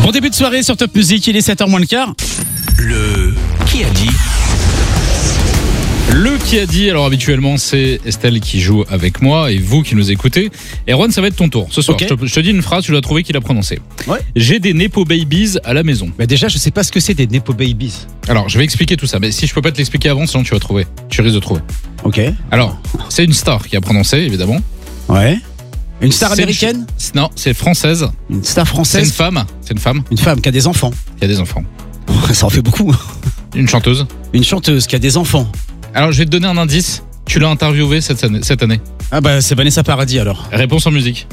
Bon début de soirée sur Top Music, il est 7h moins le quart. Le qui a dit? Le qui a dit, alors habituellement c'est Estelle qui joue avec moi et vous qui nous écoutez. Erwan, ça va être ton tour ce soir. Okay. Je te dis une phrase, tu dois trouver qui l'a prononcée. Ouais. J'ai des Nepo Babies à la maison. Bah déjà, je sais pas ce que c'est des Nepo Babies. Alors je vais expliquer tout ça, mais si je peux pas te l'expliquer avant, sinon tu vas trouver. Tu risques de trouver. Ok. Alors, c'est une star qui a prononcé, évidemment. Ouais. Une star C'est américaine? Non, c'est française. Une star C'est française? une femme. C'est une femme Une femme qui a des enfants. qui a des enfants. Ça en fait beaucoup. Une chanteuse. Une chanteuse qui a des enfants. Alors je vais te donner un indice. Tu l'as interviewée cette année. Ah bah c'est Vanessa Paradis alors. Réponse en musique.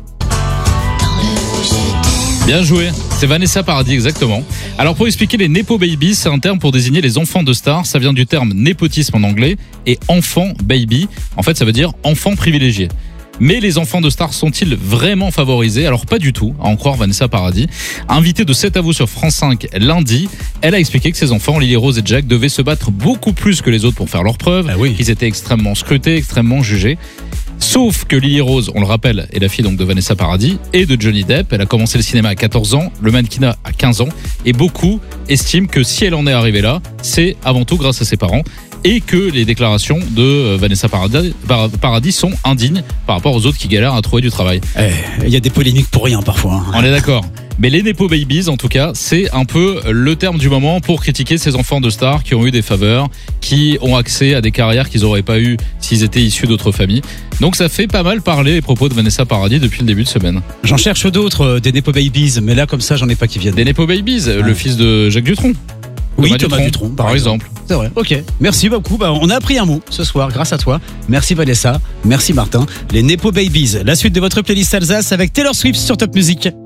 Bien joué, c'est Vanessa Paradis exactement. Alors pour expliquer les Nepo Babies, c'est un terme pour désigner les enfants de stars, ça vient du terme népotisme en anglais et enfant baby, en fait ça veut dire enfant privilégié. Mais les enfants de stars sont-ils vraiment favorisés? Alors pas du tout, à en croire Vanessa Paradis. Invitée de 7 à vous sur France 5 lundi, elle a expliqué que ses enfants, Lily Rose et Jack, devaient se battre beaucoup plus que les autres pour faire leurs preuves, Ah oui. qu'ils étaient extrêmement scrutés, extrêmement jugés. Sauf que Lily Rose, on le rappelle, est la fille donc de Vanessa Paradis et de Johnny Depp. Elle a commencé le cinéma à 14 ans, le mannequinat à 15 ans. Et beaucoup estiment que si elle en est arrivée là, c'est avant tout grâce à ses parents. Et que les déclarations de Vanessa Paradis sont indignes par rapport aux autres qui galèrent à trouver du travail. Il y a des polémiques pour rien parfois. On est d'accord. Mais les Nepo Babies, en tout cas, c'est un peu le terme du moment pour critiquer ces enfants de stars qui ont eu des faveurs, qui ont accès à des carrières qu'ils n'auraient pas eu s'ils étaient issus d'autres familles. Donc ça fait pas mal parler les propos de Vanessa Paradis depuis le début de semaine. J'en cherche d'autres, des Nepo Babies, mais là comme ça j'en ai pas qui viennent. Des Nepo Babies, le fils de Jacques Dutronc. Oui, Thomas Dutronc, par exemple. C'est vrai, ok. Merci beaucoup. On a appris un mot ce soir grâce à toi. Merci Vanessa, merci Martin. Les Nepo Babies, la suite de votre playlist Alsace avec Taylor Swift sur Top Music.